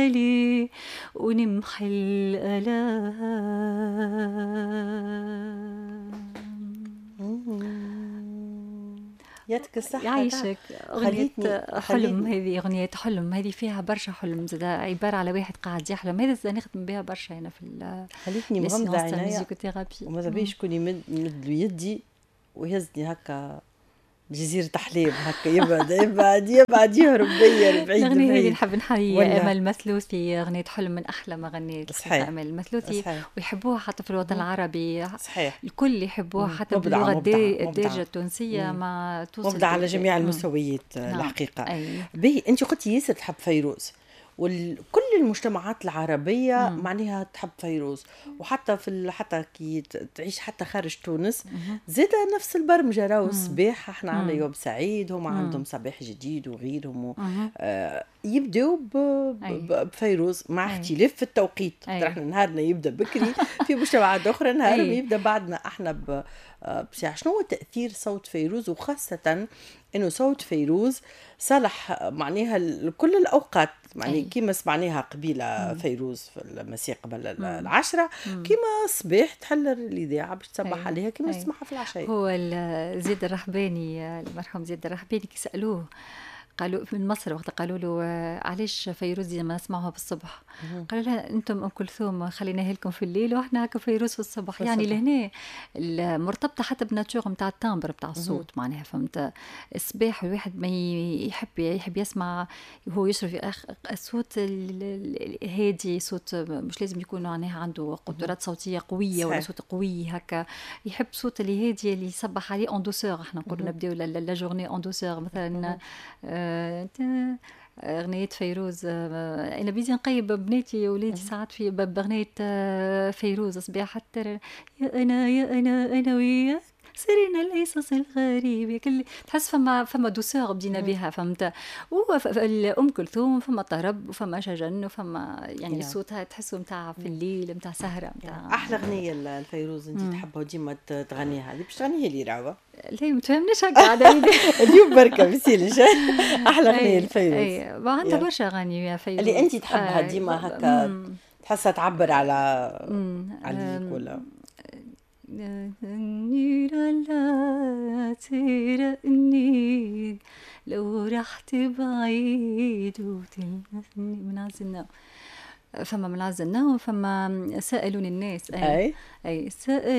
لي ونمحي الآلام. يعطيك الصحة. يعيشك. أغنية حلم، هذه أغنية حلم، هذه فيها برشا حلم، زاد عبارة على واحد قاعد يحلم. هذا زاد نخدم بها برشا هنا في خليتني مغمضة عينيا وماذا بيش كوني مد يدي ويهزني هكا جزيرة أحلام هكا، يبعد يهرب بيا بعيد. الأغنية هذه نحب نحيي أمل المثلوثي، أغنية حلم من أحلى ما غنيت أمل المثلوثي، ويحبوها حتى في الوطن العربي. صحيح. الكل يحبوها حتى باللغة الدارجة التونسية ما توصل مبدع على جميع المستويات. الحقيقة باهي. أنت قلتي ياسر تحب فيروز، وكل المجتمعات العربية معناها تحب فيروز، وحتى حتى كي تعيش حتى خارج تونس زيدا نفس البرمجة. راهو الصباح احنا عندنا يوم سعيد، هم عندهم صباح جديد وغيرهم يبدأوا بفيروز مع اختلاف في التوقيت. احنا نهارنا يبدأ بكري، في مجتمعات أخرى نهارهم يبدأ بعدنا احنا بساعة. شنو هو تأثير صوت فيروز، وخاصة إنه صوت فيروز صالح معناها لكل الأوقات، يعني كيما سمعناها قبيلة فيروز في المساء قبل 10، كيما الصباح تحل الإذاعة باش تصبح عليها كيما تسمعها في العشاء. هو زيد الرحباني، المرحوم زيد الرحباني، كي سألوه قالوا من مصر وقت قالوا له علاش فيروز ما نسمعوها بالصبح، قالوا لها انتم ام كلثوم خليناها لكم في الليل واحنا هكا فيروز في الصبح. يعني لهنا مرتبطه حتى بناتور نتاع التامبر نتاع الصوت، معناها فهمت. الصباح الواحد ما يحب يسمع، هو يشرب الصوت الهادي، صوت مش لازم يكون معناها عنده قدرات صوتيه قويه ولا صوت قوي هكا، يحب صوت اللي هادي اللي يصبح عليه اون دوسور. احنا نقول نبداو لا جورني اون دوسور مثلا. أغنية فيروز، أنا بيجي نقيب بناتي وولادي ساعات في بأغنية فيروز صباح حتى يا أنا وياك سرنا القصص الغريبة، كل تحس فما دوسور بدينا بها، فهمت. وأم كلثوم فما طرب وفما شجن وفما يعني صوتها تحسه متاع في الليل، متاع سهرة، متاع أحلى أغنية الفيروز أنت تحبها وديما تغنيها، هذه باش تغنيها لي راوة؟ لا متفهمنيش هكا عادي اليوم بركة بسيلش. أحلى أغنية الفيروز. أي عندها برشا أغاني يا فيروز اللي أنت تحبها ديما هكا تحسها تعبر على عليك ولا ترقني لو رحت بعيد وتلمسني من عزلنا، فما من عزلنا وفما سألوني الناس. أي سأل